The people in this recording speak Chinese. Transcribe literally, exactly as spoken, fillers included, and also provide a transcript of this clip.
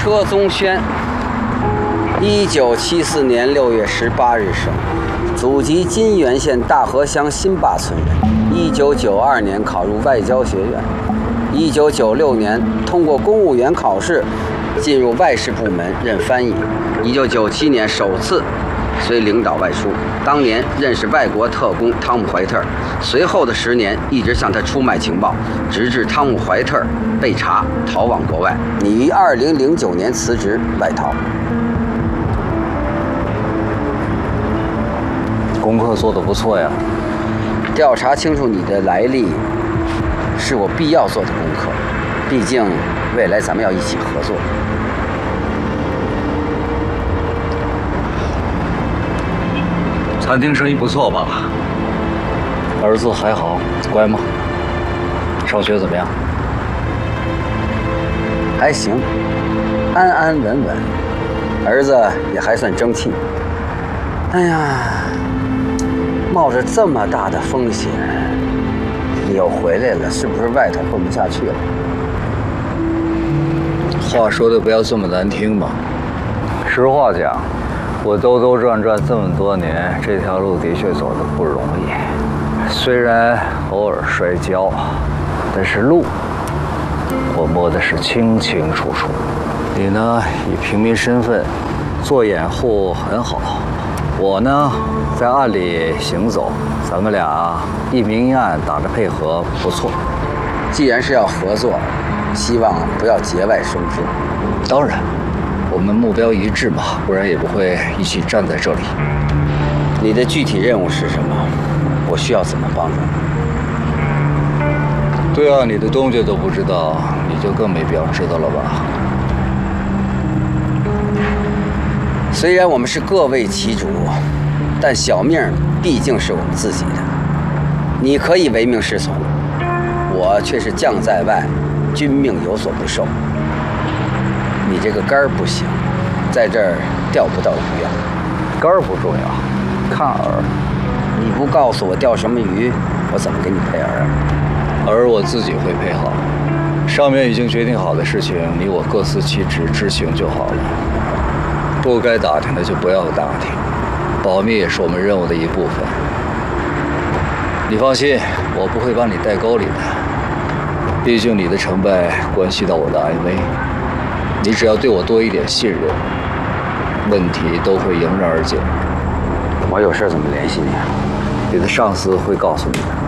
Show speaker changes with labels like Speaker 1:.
Speaker 1: 车宗轩，一九七四年六月十八日生，祖籍金源县大河乡新坝村人。一九九二年考入外交学院，一九九六年通过公务员考试进入外事部门任翻译。一九九七年首次随领导外出，当年认识外国特工汤姆·怀特，随后的十年一直向他出卖情报，直至汤姆·怀特被查逃往国外。你于二零零九年辞职外逃。
Speaker 2: 功课做得不错呀。
Speaker 1: 调查清楚你的来历，是我必要做的功课。毕竟未来咱们要一起合作。
Speaker 2: 餐厅生意不错吧？儿子还好，乖吗？上学怎么样？
Speaker 1: 还行，安安稳稳。儿子也还算争气。哎呀，冒着这么大的风险，你又回来了，是不是外头混不下去了？
Speaker 2: 话说的不要这么难听嘛。实话讲，我兜兜转转这么多年，这条路的确走得不容易。虽然偶尔摔跤，但是路我摸的是清清楚楚。你呢，以平民身份做掩护很好，我呢在暗里行走，咱们俩一明一暗打着配合，不错。
Speaker 1: 既然是要合作，希望不要节外生枝。
Speaker 2: 当然，我们目标一致嘛，不然也不会一起站在这里。
Speaker 1: 你的具体任务是什么？我需要怎么帮助你？
Speaker 2: 对啊，你的东家都不知道，你就更没必要知道了吧？
Speaker 1: 虽然我们是各为其主，但小命毕竟是我们自己的。你可以唯命是从，我却是将在外，君命有所不受。你这个杆儿不行，在这儿钓不到鱼啊。
Speaker 2: 杆儿不重要，看饵。
Speaker 1: 你不告诉我钓什么鱼，我怎么给你配饵啊？
Speaker 2: 饵我自己会配好，上面已经决定好的事情，你我各司其职，执行就好了。不该打听的就不要打听，保密也是我们任务的一部分。你放心，我不会把你带沟里的，毕竟你的成败关系到我的安危。你只要对我多一点信任，问题都会迎刃而解。
Speaker 1: 我有事怎么联系你啊？
Speaker 2: 你的上司会告诉你的。